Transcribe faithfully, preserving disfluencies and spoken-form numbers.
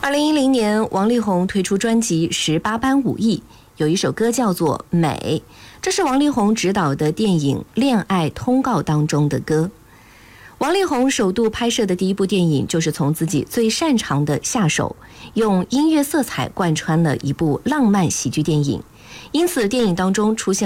二零一零年，王力宏推出专辑《十八般武艺》，有一首歌叫做《美》，这是王力宏执导的电影《恋爱通告》当中的歌。王力宏首度拍摄的第一部电影，就是从自己最擅长的下手，用音乐色彩贯穿了一部浪漫喜剧电影，因此电影当中出现